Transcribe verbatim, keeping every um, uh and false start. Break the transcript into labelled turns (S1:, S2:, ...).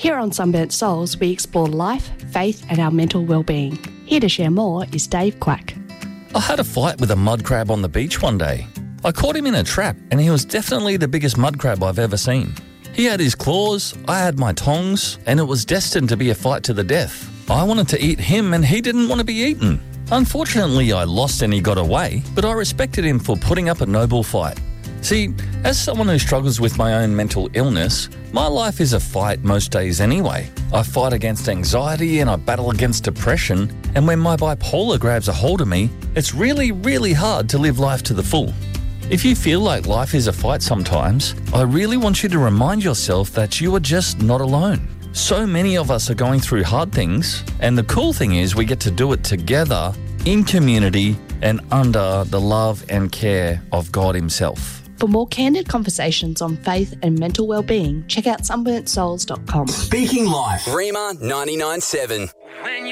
S1: Here on Sunburnt Souls, we explore life, faith and our mental well-being. Here to share more is Dave Quack.
S2: I had a fight with a mud crab on the beach one day. I caught him in a trap and he was definitely the biggest mud crab I've ever seen. He had his claws, I had my tongs, and it was destined to be a fight to the death. I wanted to eat him and he didn't want to be eaten. Unfortunately, I lost and he got away, but I respected him for putting up a noble fight. See, as someone who struggles with my own mental illness, my life is a fight most days anyway. I fight against anxiety and I battle against depression, and when my bipolar grabs a hold of me, it's really, really hard to live life to the full. If you feel like life is a fight sometimes, I really want you to remind yourself that you are just not alone. So many of us are going through hard things, and the cool thing is we get to do it together, in community, and under the love and care of God Himself.
S1: For more candid conversations on faith and mental well-being, check out sunburnt souls dot com.
S3: Speaking Life. Rima ninety-nine point seven.